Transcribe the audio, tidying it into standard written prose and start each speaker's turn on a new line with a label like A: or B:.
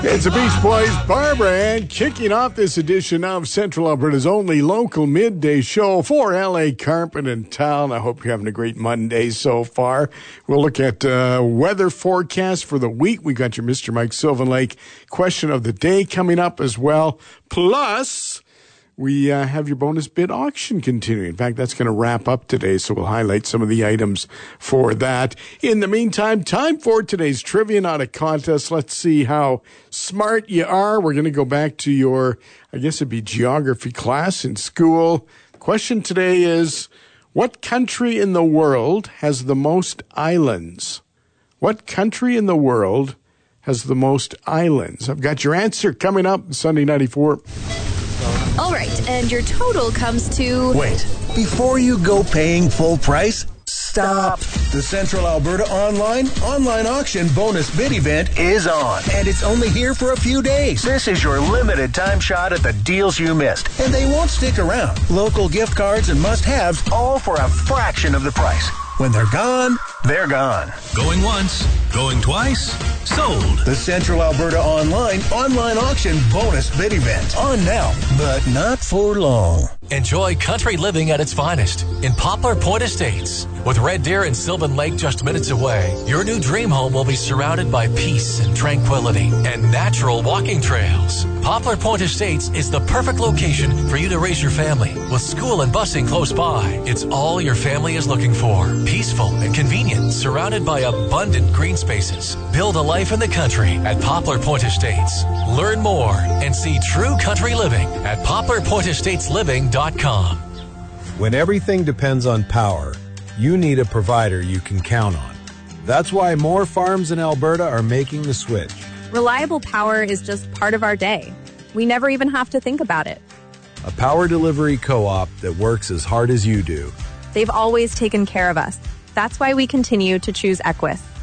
A: It's the Beach Boys, Barbara Ann, kicking off this edition of Central Alberta's only local midday show for LA Carpet and Tile. I hope you're having a great Monday so far. We'll look at weather forecast for the week. We got your Mr. Mike Sylvan Lake question of the day coming up as well. Plus, we have your bonus bid auction continuing. In fact, that's going to wrap up today, so we'll highlight some of the items for that. In the meantime, time for today's Trivia Not a Contest. Let's see how smart you are. We're going to go back to your, I guess it'd be geography class in school. The question today is, what country in the world has the most islands? What country in the world has the most islands? I've got your answer coming up Sunday 94.
B: All right, and your total comes to...
C: Wait, before you go paying full price, stop. The Central Alberta online auction bonus bid event is on, and it's only here for a few days. This is your limited time shot at the deals you missed, and they won't stick around. Local gift cards and must-haves, all for a fraction of the price. When they're gone, they're gone.
D: Going once, going twice, sold.
C: The Central Alberta online auction bonus bid event. On now, but not for long.
E: Enjoy country living at its finest in Poplar Point Estates. With Red Deer and Sylvan Lake just minutes away, your new dream home will be surrounded by peace and tranquility and natural walking trails. Poplar Point Estates is the perfect location for you to raise your family. With school and busing close by, it's all your family is looking for. Peaceful and convenient, surrounded by abundant green spaces. Build a life in the country at Poplar Point Estates. Learn more and see true country living at poplarpointestatesLiving.com.
F: When everything depends on power, you need a provider you can count on. That's why more farms in Alberta are making the switch.
G: Reliable power is just part of our day. We never even have to think about it.
F: A power delivery co-op that works as hard as you do.
G: They've always taken care of us. That's why we continue to choose Equus.